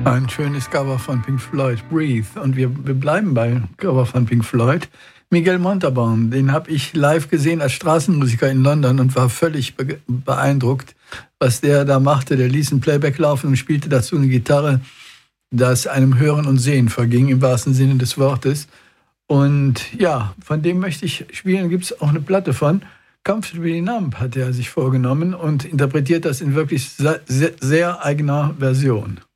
Ein schönes Cover von Pink Floyd, Breathe. Und wir bleiben bei Cover von Pink Floyd. Miguel Montalbán, den habe ich live gesehen als Straßenmusiker in London und war völlig beeindruckt, was der da machte. Der ließ ein Playback laufen und spielte dazu eine Gitarre, das einem Hören und Sehen verging, im wahrsten Sinne des Wortes. Und ja, von dem möchte ich spielen, gibt es auch eine Platte von. Comfortably Numb hat er sich vorgenommen und interpretiert das in wirklich sehr, sehr eigener Version.